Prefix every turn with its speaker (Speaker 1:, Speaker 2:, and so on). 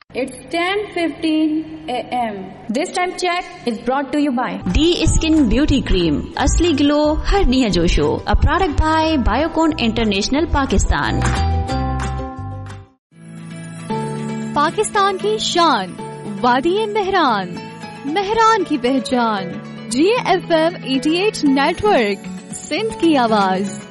Speaker 1: It's 10:15 a.m. This time check is brought to you by
Speaker 2: D Skin Beauty Cream. असली glow हर निया जोशो. A product by Biocon International Pakistan.
Speaker 3: Pakistan की शान, वादी-ए-मेहरान, मेहरान की पहचान. GFM 88 network, Sindh की आवाज.